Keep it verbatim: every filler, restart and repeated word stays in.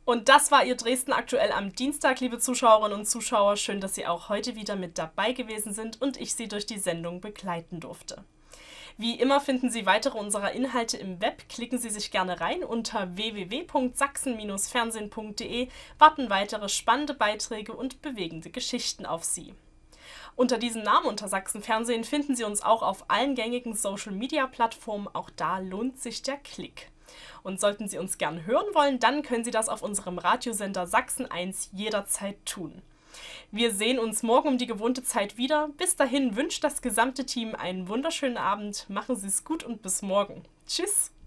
Und das war Ihr Dresden aktuell am Dienstag, liebe Zuschauerinnen und Zuschauer. Schön, dass Sie auch heute wieder mit dabei gewesen sind und ich Sie durch die Sendung begleiten durfte. Wie immer finden Sie weitere unserer Inhalte im Web. Klicken Sie sich gerne rein. Unter w w w punkt sachsen Bindestrich fernsehen punkt de warten weitere spannende Beiträge und bewegende Geschichten auf Sie. Unter diesem Namen unter Sachsen Fernsehen finden Sie uns auch auf allen gängigen Social-Media-Plattformen. Auch da lohnt sich der Klick. Und sollten Sie uns gern hören wollen, dann können Sie das auf unserem Radiosender Sachsen eins jederzeit tun. Wir sehen uns morgen um die gewohnte Zeit wieder. Bis dahin wünscht das gesamte Team einen wunderschönen Abend. Machen Sie es gut und bis morgen. Tschüss!